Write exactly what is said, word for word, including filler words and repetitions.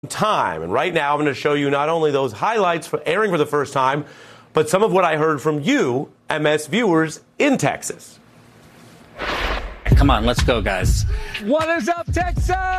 time. And right now I'm going to show you not only those highlights for airing for the first time, but some of what I heard from you, M S viewers in Texas. Come on, let's go, guys. What is up, Texas?